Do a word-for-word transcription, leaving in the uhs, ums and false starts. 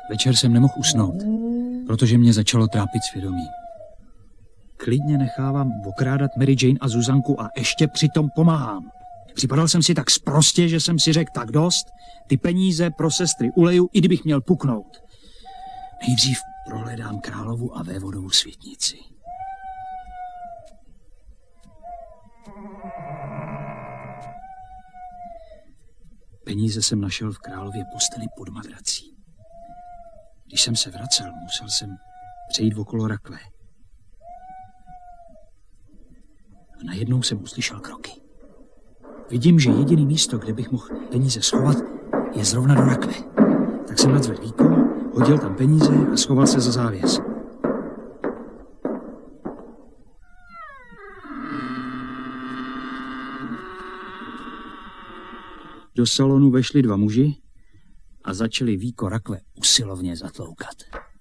Večer jsem nemohl usnout, protože mě začalo trápit svědomí. Klidně nechávám okrádat Mary Jane a Zuzanku a ještě přitom pomáhám. Připadal jsem si tak sprostě, že jsem si řekl tak dost, ty peníze pro sestry uleju, i kdybych měl puknout. Nejdřív prohledám královu a vévodovu světnici. Peníze jsem našel v králově posteli pod madrací. Když jsem se vracel, musel jsem přejít okolo rakve. A najednou jsem uslyšel kroky. Vidím, že jediný místo, kde bych mohl peníze schovat, je zrovna do rakve. Tak jsem nadzvedl víko, hodil tam peníze a schoval se za závěs. Do salonu vešli dva muži a začali víko rakve usilovně zatloukat.